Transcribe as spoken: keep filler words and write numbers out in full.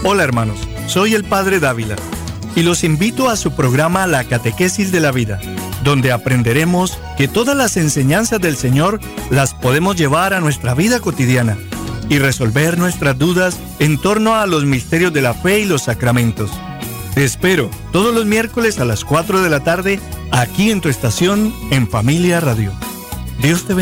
Hola hermanos, soy el Padre Dávila y los invito a su programa La Catequesis de la Vida, donde aprenderemos que todas las enseñanzas del Señor las podemos llevar a nuestra vida cotidiana y resolver nuestras dudas en torno a los misterios de la fe y los sacramentos. Te espero todos los miércoles a las cuatro de la tarde aquí en tu estación en Familia Radio. Dios te bendiga.